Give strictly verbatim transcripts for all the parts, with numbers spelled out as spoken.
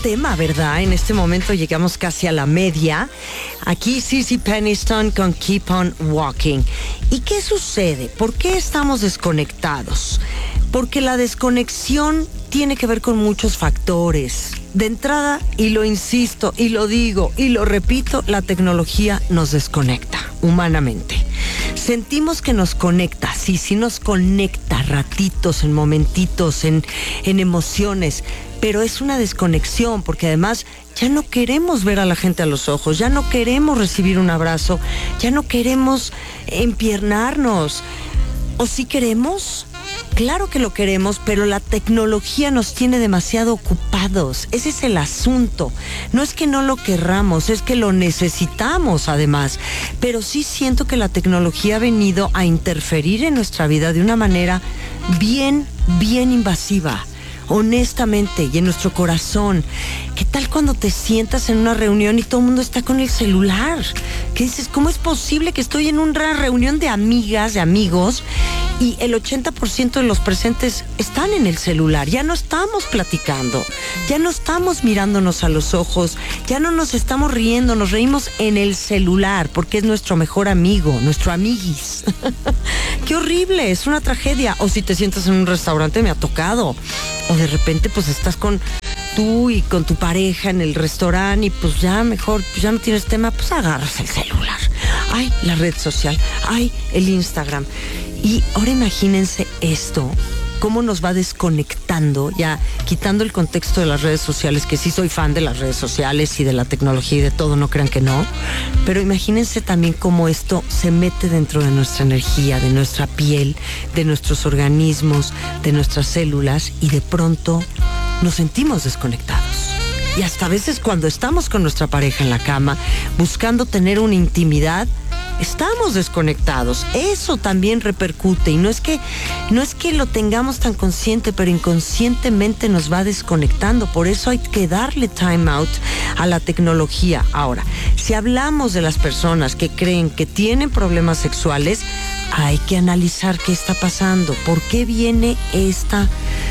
tema, ¿verdad? En este momento llegamos casi a la media. Aquí Cissy Peniston con Keep on Walking. ¿Y qué sucede? ¿Por qué estamos desconectados? Porque la desconexión tiene que ver con muchos factores. De entrada, y lo insisto, y lo digo, y lo repito, la tecnología nos desconecta humanamente. Sentimos que nos conecta, sí, sí nos conecta ratitos, en momentitos, en, en emociones, pero es una desconexión porque además ya no queremos ver a la gente a los ojos, ya no queremos recibir un abrazo, ya no queremos empiernarnos. ¿O sí queremos? Claro que lo queremos, pero la tecnología nos tiene demasiado ocupados. Ese es el asunto. No es que no lo querramos, es que lo necesitamos además. Pero sí siento que la tecnología ha venido a interferir en nuestra vida de una manera bien, bien invasiva. Honestamente, y en nuestro corazón. ¿Qué tal cuando te sientas en una reunión y todo el mundo está con el celular? ¿Qué dices? ¿Cómo es posible que estoy en una reunión de amigas, de amigos, y el ochenta por ciento de los presentes están en el celular? Ya no estamos platicando, ya no estamos mirándonos a los ojos, ya no nos estamos riendo, nos reímos en el celular porque es nuestro mejor amigo, nuestro amiguis. ¡Qué horrible! Es una tragedia. O si te sientas en un restaurante, me ha tocado. O de repente pues estás con tú y con tu pareja en el restaurante y pues ya mejor, pues ya no tienes tema, pues agarras el celular. Ay, la red social, ay, el Instagram. Y ahora imagínense esto, cómo nos va desconectando, ya quitando el contexto de las redes sociales, que sí soy fan de las redes sociales y de la tecnología y de todo, no crean que no, pero imagínense también cómo esto se mete dentro de nuestra energía, de nuestra piel, de nuestros organismos, de nuestras células, y de pronto nos sentimos desconectados. Y hasta a veces cuando estamos con nuestra pareja en la cama, buscando tener una intimidad, estamos desconectados. Eso también repercute, y no es que no es que lo tengamos tan consciente, pero inconscientemente nos va desconectando. Por eso hay que darle time out a la tecnología. Ahora, si hablamos de las personas que creen que tienen problemas sexuales, hay que analizar qué está pasando, por qué viene esta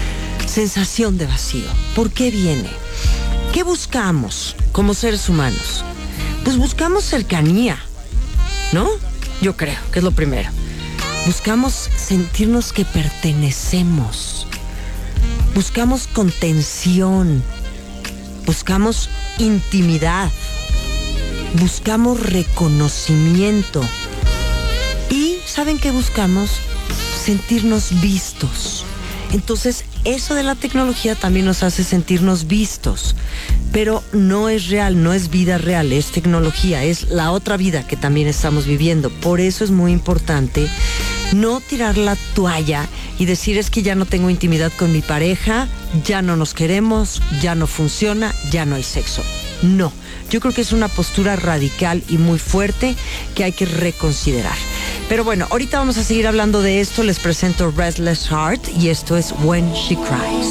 sensación de vacío, por qué viene. ¿Qué buscamos como seres humanos? Pues buscamos cercanía, ¿no? Yo creo que es lo primero. Buscamos sentirnos que pertenecemos. Buscamos contención. Buscamos intimidad. Buscamos reconocimiento. Y ¿saben qué buscamos? Sentirnos vistos. Entonces, eso de la tecnología también nos hace sentirnos vistos, pero no es real, no es vida real, es tecnología, es la otra vida que también estamos viviendo. Por eso es muy importante no tirar la toalla y decir es que ya no tengo intimidad con mi pareja, ya no nos queremos, ya no funciona, ya no hay sexo. No, yo creo que es una postura radical y muy fuerte que hay que reconsiderar. Pero bueno, ahorita vamos a seguir hablando de esto. Les presento Restless Heart y esto es When She Cries.